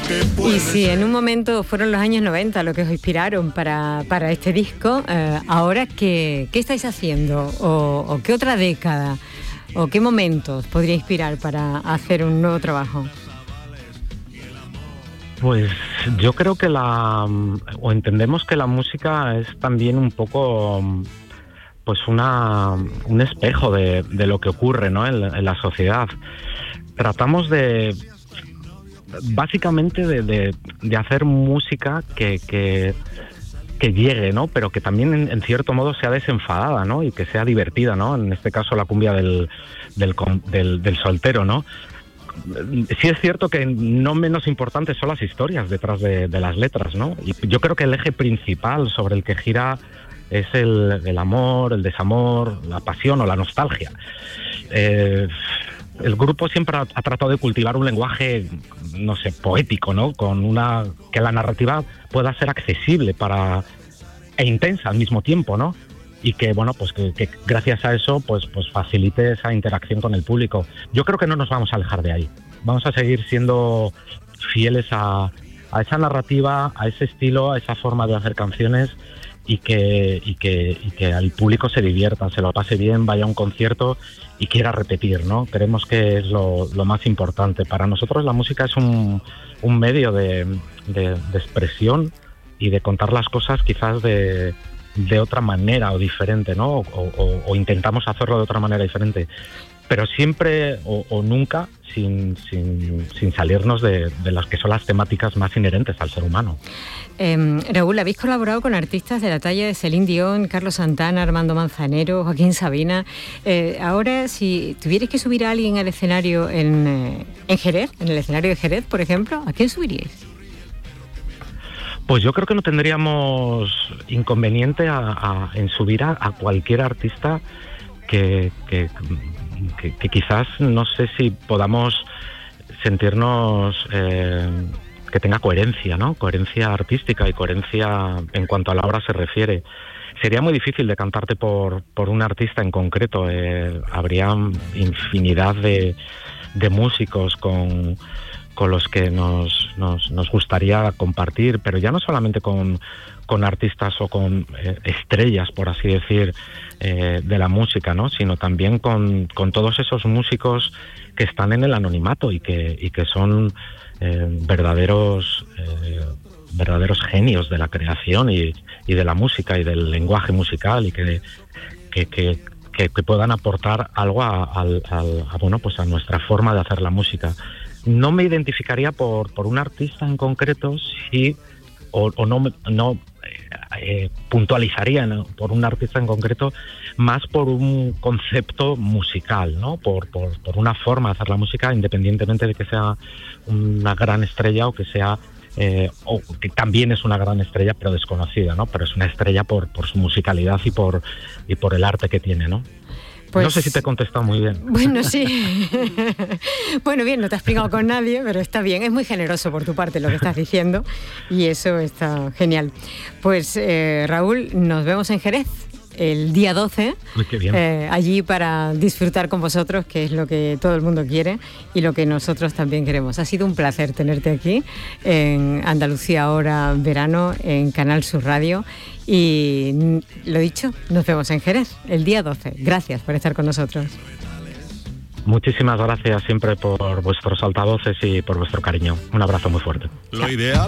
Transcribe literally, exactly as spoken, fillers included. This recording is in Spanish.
Y si en un momento fueron los años noventa lo que os inspiraron para, para este disco, eh, ahora ¿qué, qué estáis haciendo? O, ¿O qué otra década? ¿O qué momentos podría inspirar para hacer un nuevo trabajo? Pues yo creo que la... o entendemos que la música es también un poco... pues una un espejo de, de lo que ocurre, ¿no? en, en la sociedad. Tratamos de... básicamente de, de, de hacer música que, que, que llegue, ¿no? Pero que también en, en cierto modo sea desenfadada, ¿no? Y que sea divertida, ¿no? En este caso la cumbia del, del, del, del soltero, ¿no? Sí es cierto que no menos importantes son las historias detrás de, de las letras, ¿no? Y yo creo que el eje principal sobre el que gira es el, el amor, el desamor, la pasión o la nostalgia. Eh, el grupo siempre ha, ha tratado de cultivar un lenguaje, no sé, poético, ¿no? Con una que la narrativa pueda ser accesible para e intensa al mismo tiempo, ¿no? Y que, bueno, pues que, que gracias a eso pues, pues facilite esa interacción con el público. Yo creo que no nos vamos a alejar de ahí. Vamos a seguir siendo fieles a, a esa narrativa, a ese estilo, a esa forma de hacer canciones y que, y que, y que al público se divierta, se lo pase bien, vaya a un concierto y quiera repetir, ¿no? Creemos que es lo, lo más importante. Para nosotros la música es un, un medio de, de, de expresión y de contar las cosas quizás de... de otra manera o diferente, ¿no? O, o, o intentamos hacerlo de otra manera diferente, pero siempre o, o nunca sin, sin, sin salirnos de, de las que son las temáticas más inherentes al ser humano. Eh, Raúl, habéis colaborado con artistas de la talla de Celine Dion, Carlos Santana, Armando Manzanero, Joaquín Sabina. Eh, ahora, si tuvierais que subir a alguien al escenario en, eh, en Jerez, en el escenario de Jerez, por ejemplo, ¿a quién subiríais? Pues yo creo que no tendríamos inconveniente a, a, en subir a, a cualquier artista que, que, que, que quizás no sé si podamos sentirnos eh, que tenga coherencia, ¿no? Coherencia artística y coherencia en cuanto a la obra se refiere. Sería muy difícil decantarte por, por un artista en concreto. Eh, habría infinidad de, de músicos con... con los que nos, nos, nos gustaría compartir, pero ya no solamente con, con artistas o con eh, estrellas, por así decir, eh, de la música, ¿no? Sino también con, con todos esos músicos que están en el anonimato y que, y que son eh, verdaderos, eh, verdaderos genios de la creación y, y de la música y del lenguaje musical y que, que, que, que, que puedan aportar algo a, a, a, a, bueno, pues a nuestra forma de hacer la música. No me identificaría por, por un artista en concreto, sí, o, o no, no eh, puntualizaría, ¿no?, por un artista en concreto, más por un concepto musical, ¿no? Por, por, por una forma de hacer la música, independientemente de que sea una gran estrella o que sea, eh, o que también es una gran estrella, pero desconocida, ¿no? Pero es una estrella por, por su musicalidad y por, y por el arte que tiene, ¿no? Pues, no sé si te he contestado muy bien. Bueno, sí. Bueno, bien, no te has pegado con nadie, pero está bien. Es muy generoso por tu parte lo que estás diciendo y eso está genial. Pues eh, Raúl, nos vemos en Jerez el día doce, Uy, qué bien. Eh, allí para disfrutar con vosotros, que es lo que todo el mundo quiere y lo que nosotros también queremos. Ha sido un placer tenerte aquí en Andalucía Ahora Verano, en Canal Sur Radio. Y lo dicho, nos vemos en Jerez el día doce. Gracias por estar con nosotros. Muchísimas gracias siempre por vuestros altavoces y por vuestro cariño. Un abrazo muy fuerte. Lo ideal